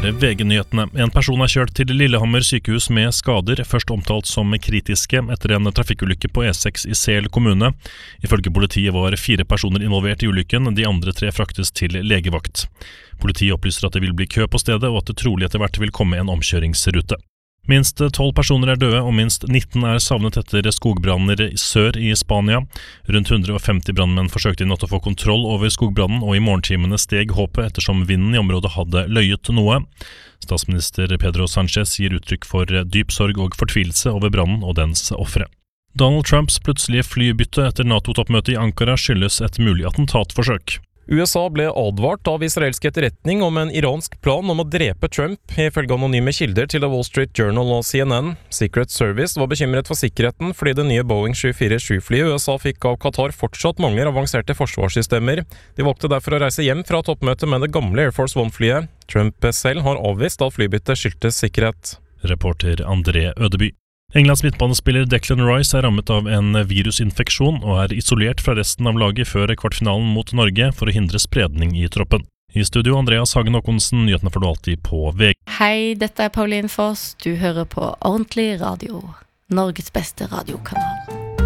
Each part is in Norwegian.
VG-nyhetene. En person er kjørt til Lillehammer sykehus med skader, først omtalt som kritiske etter en trafikkulykke på E6 i Sel kommune. Ifølge politiet var 4 personer involvert i ulykken, de andre 3 fraktes til legevakt. Politiet opplyser at det vil bli kø på stedet, og at det trolig etter hvert vil komme en omkjøringsrute. Minst 12 personer er døde, og minst 19 er savnet etter skogbranner sør i Spania. Rundt 150 brannmenn forsøkte i natt å få kontroll over skogbrannen, og i morgentimene steg håpet ettersom vinden i området hadde løyet noe. Statsminister Pedro Sánchez gir uttrykk for dyp sorg og fortvilelse over brannen og dens ofre. Donald Trumps plutselige flybytte etter NATO-toppmøtet i Ankara skyldes et mulig attentatforsøk. USA ble advart av israelsk etterretning om en iransk plan om å drepe Trump, ifølge anonyme kilder til The Wall Street Journal og CNN. Secret Service var bekymret for sikkerheten fordi det nye Boeing 747-flyet USA fikk av Qatar fortsatt mangler avanserte forsvarssystemer. De valgte derfor å reise hjem fra toppmøtet med det gamle Air Force One-flyet. Trump selv har avvist at flybyttet skyldtes sikkerhet. Reporter André Ødeby. Englands midtbanespiller Declan Rice er rammet av en virusinfeksjon og er isolert fra resten av laget før kvartfinalen mot Norge for å hindre spredning i troppen. I studio Andreas Hagen Håkonsen, nyhetene får du alltid på VG. Hei, dette er Pauline Foss. Du hører på Ordentlig Radio, Norges beste radiokanal.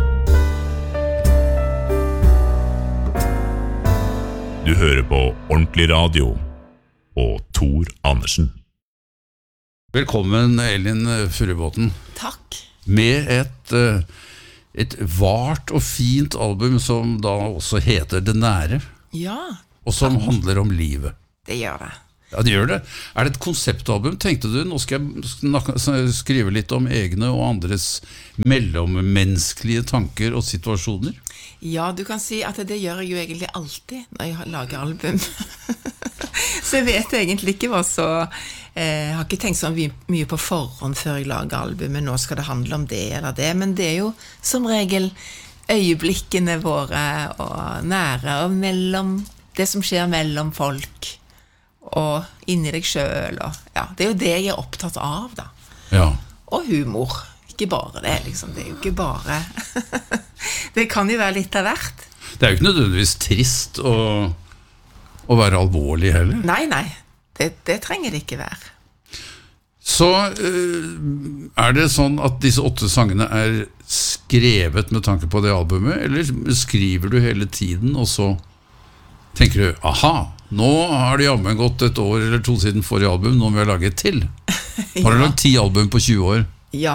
Du hører på Ordentlig Radio og Tor Andersen. Velkommen, Elin Furubotn. Takk. Med et vart og fint album som da også heter Det Nære. Ja. Og som handler om livet. Det gjør det. Ja, det gjør det. Er det et konseptalbum? Tenkte du, nå skal jeg skrive litt om egne og andres mellommenneskelige tanker og situasjoner? Ja, du kan si at det gjør jeg jo egentlig alltid når jeg lager album. Så jeg vet egentlig ikke hva så... Jeg har ikke tenkt så mye på forhånd før jeg lager albumet, nå skal det handle om det eller det, men det er jo som regel øyeblikkene våre og nære, og det som skjer mellom folk, og inni deg selv, og ja, det er jo det jeg er opptatt av da. Ja. Og humor, ikke bare det liksom, det er jo ikke bare... Det kan jo være litt av hvert. Det er jo ikke nødvendigvis trist å være alvorlig heller. Nei. Det trenger det ikke være. Så er det sånn at disse 8 sangene er skrevet med tanke på det albumet, eller skriver du hele tiden, og så tenker du, aha, nå har det jammen gått 1 år eller 2 siden forrige album, nå må jeg lage et til. Har du lagt 10 album på 20 år? Ja.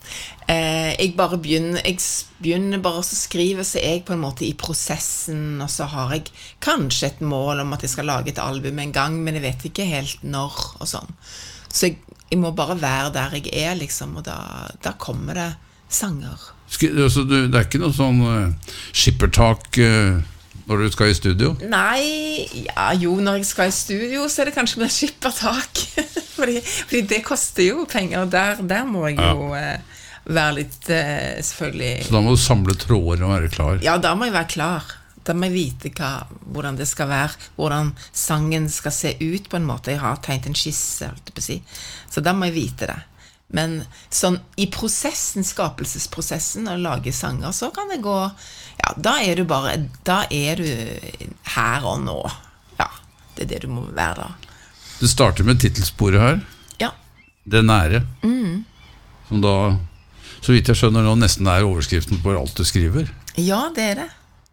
Jeg begynner bare å skrive, så jeg på en måte i prosessen, og så har jeg kanskje et mål om at jeg skal lage et album en gang, men jeg vet ikke helt når og sånn. Så jeg må bare være der jeg er liksom, og da kommer det sanger. Det er ikke noe sånn skippertak når du skal i studio? Nei, ja, jo, når jeg skal i studio så er det kanskje med skippertak, fordi det koster jo penger, og der må jeg jo... være litt, selvfølgelig... Så da må du samle tråder og være klar? Ja, da må jeg være klar. Da må jeg vite hvordan det skal være, hvordan sangen skal se ut på en måte. Jeg har tegnet en skisse, holdt jeg på å si. Så da må jeg vite det. Men sånn, i prosessen, skapelsesprosessen, å lage sanger, så kan det gå... Ja, da er du her og nå. Ja, det er det du må være da. Du starter med titelsporet her. Ja. Det Nære. Som da... Så vidt jeg skjønner nå, nesten er overskriften på alt du skriver. Ja, det er det.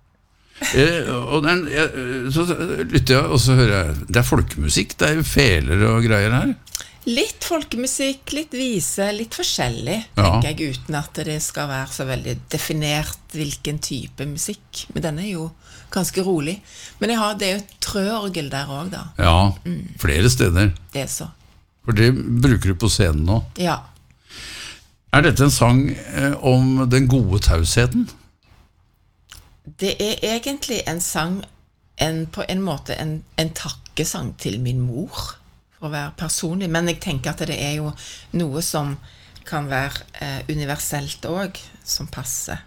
Så lytter jeg, og så hører jeg, det er folkemusikk, det er jo feler og greier her. Litt folkemusikk, litt vise, litt forskjellig, tenker jeg, uten at det skal være så veldig definert hvilken type musikk. Men den er jo ganske rolig. Men det er jo et trøorgel der også da. Ja, flere steder. Det er så. For det bruker du på scenen nå. Ja. Er dette en sang om den gode tausheten? Det er egentlig en sang, på en måte en takkesang til min mor, for å være personlig. Men jeg tenker at det er jo noe som kan være universelt også, som passer.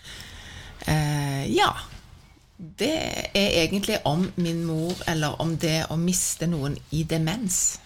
Ja, det er egentlig om min mor, eller om det å miste noen i demens.